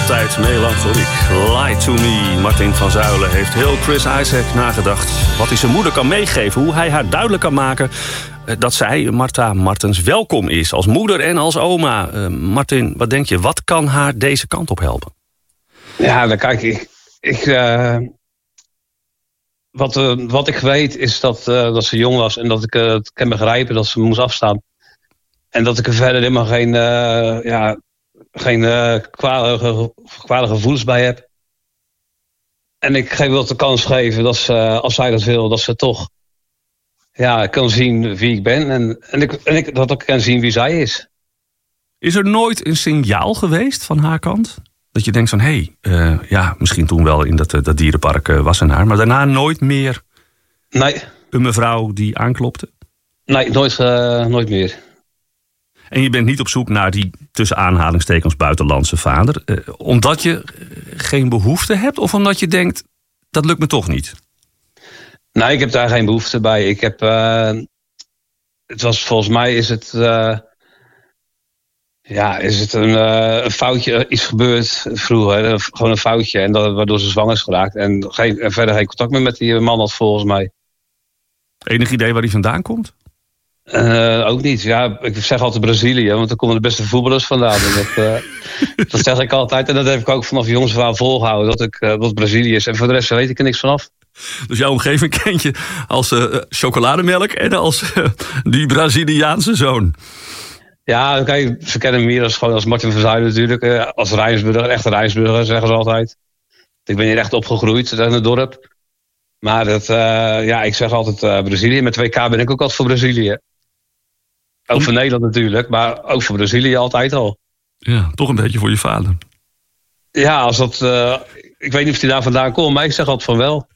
altijd melancholiek. Lie to me. Martin van Zuilen heeft heel Chris Isaak nagedacht. Wat hij zijn moeder kan meegeven. Hoe hij haar duidelijk kan maken dat zij, Martha Martens, welkom is. Als moeder en als oma. Martin, wat denk je? Wat kan haar deze kant op helpen? Ja, dan kijk ik wat ik weet is dat ze jong was. En dat ik het kan begrijpen dat ze moest afstaan. En dat ik er verder helemaal geen kwade gevoelens bij heb. En ik geef wel de kans geven dat ze, als zij dat wil, dat ze toch kan zien wie ik ben. En dat ik kan zien wie zij is. Is er nooit een signaal geweest van haar kant? Dat je denkt van, misschien toen wel in dat dierenpark Wassenaar. Maar daarna nooit meer Nee. Een mevrouw die aanklopte? Nee, nooit meer. En je bent niet op zoek naar die tussen aanhalingstekens buitenlandse vader. Omdat je geen behoefte hebt? Of omdat je denkt, dat lukt me toch niet? Nee, ik heb daar geen behoefte bij. Ik heb, volgens mij is het een foutje, iets gebeurd vroeger. Gewoon een foutje. En waardoor ze zwanger is geraakt. En verder geen contact meer met die man had volgens mij. Enig idee waar hij vandaan komt? Ook niet. Ja, ik zeg altijd Brazilië, want daar komen de beste voetballers vandaan. En dat zeg ik altijd. En dat heb ik ook vanaf jongs af aan volgehouden, dat Brazilië is. En voor de rest weet ik er niks vanaf. Dus jouw omgeving kent je als chocolademelk en als die Braziliaanse zoon? Ja, kijk, ze kennen me hier als Martin van Zuilen natuurlijk. Als Rijnsburger, echte Rijnsburger, zeggen ze altijd. Ik ben hier echt opgegroeid in het dorp. Maar ik zeg altijd Brazilië. Met 2K ben ik ook altijd voor Brazilië. Ook voor Nederland natuurlijk, maar ook voor Brazilië altijd al. Ja, toch een beetje voor je vader. Ja, als dat... ik weet niet of hij daar vandaan komt, maar ik zeg altijd van wel.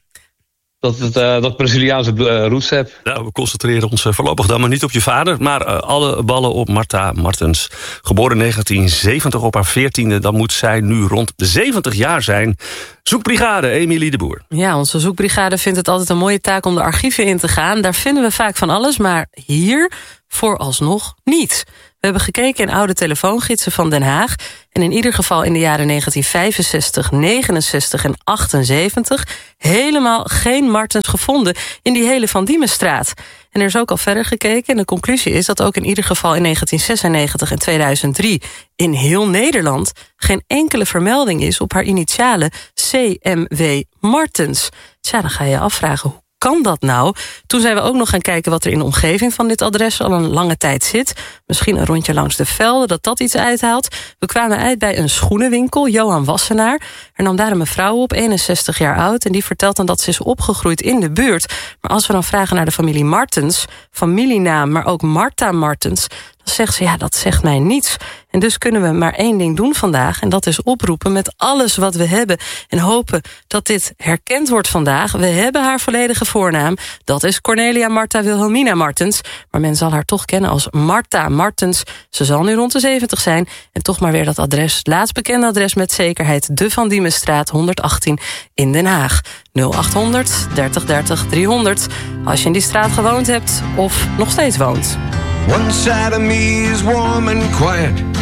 Dat Braziliaanse roots heb. Nou, we concentreren ons voorlopig dan maar niet op je vader. Maar alle ballen op Martha Martens. Geboren 1970 op haar 14e. Dan moet zij nu rond de 70 jaar zijn. Zoekbrigade, Emilie de Boer. Ja, onze zoekbrigade vindt het altijd een mooie taak om de archieven in te gaan. Daar vinden we vaak van alles, maar hier vooralsnog niet. We hebben gekeken in oude telefoongidsen van Den Haag. En in ieder geval in de jaren 1965, 69 en 78... helemaal geen Martens gevonden in die hele Van Diemenstraat. En er is ook al verder gekeken. En de conclusie is dat ook in ieder geval in 1996 en 2003... in heel Nederland geen enkele vermelding is op haar initialen CMW Martens. Tja, dan ga je je afvragen, hoe kan dat nou? Toen zijn we ook nog gaan kijken wat er in de omgeving van dit adres al een lange tijd zit. Misschien een rondje langs de velden, dat iets uithaalt. We kwamen uit bij een schoenenwinkel, Johan Wassenaar. Er nam daar een mevrouw op, 61 jaar oud. En die vertelt dan dat ze is opgegroeid in de buurt. Maar als we dan vragen naar de familie Martens, familienaam, maar ook Martha Martens, dan zegt ze, dat zegt mij niets. En dus kunnen we maar één ding doen vandaag. En dat is oproepen met alles wat we hebben. En hopen dat dit herkend wordt vandaag. We hebben haar volledige voornaam. Dat is Cornelia Martha Wilhelmina Martens. Maar men zal haar toch kennen als Martha Martens. Ze zal nu rond de 70 zijn. En toch maar weer dat adres, het laatst bekende adres met zekerheid. De Van Diemenstraat 118 in Den Haag. 0800 30 30 300. Als je in die straat gewoond hebt of nog steeds woont. One side of me is warm and quiet.